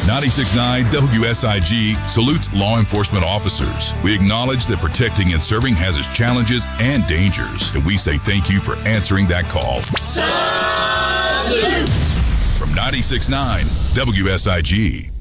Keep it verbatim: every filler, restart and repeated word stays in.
ninety-six point nine W S I G salutes law enforcement officers. We acknowledge that protecting and serving has its challenges and dangers, and we say thank you for answering that call. Salute! From ninety-six point nine W S I G.